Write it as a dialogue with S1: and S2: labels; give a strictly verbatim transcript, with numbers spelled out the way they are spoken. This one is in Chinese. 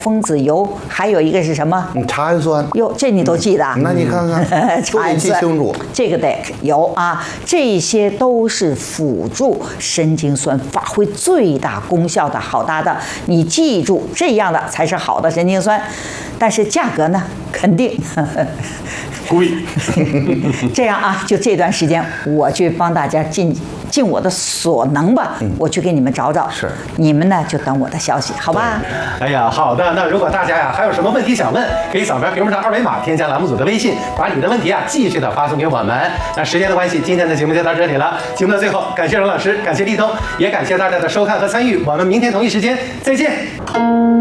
S1: 蜂子油，还有一个是什么？
S2: 嗯，茶氨酸。
S1: 哟，这你都记得？
S2: 那你看看，都得记清楚。
S1: 这个得有啊，这些都是辅助神经酸发挥最大功效的好搭档。你记住，这样的才是好的神经酸。但是价格呢，肯定
S3: 贵。
S1: 这样啊，就这段时间，我去帮大家尽尽我的所能吧，嗯、我去给你们找找。
S2: 是，
S1: 你们呢就等我的消息，好吧？
S3: 哎呀，好的。那如果大家呀还有什么问题想问，可以扫描屏幕上二维码，添加栏目组的微信，把你的问题啊继续的发送给我们。那时间的关系，今天的节目就到这里了。节目的最后，感谢荣老师，感谢立冬，也感谢大家的收看和参与。我们明天同一时间再见。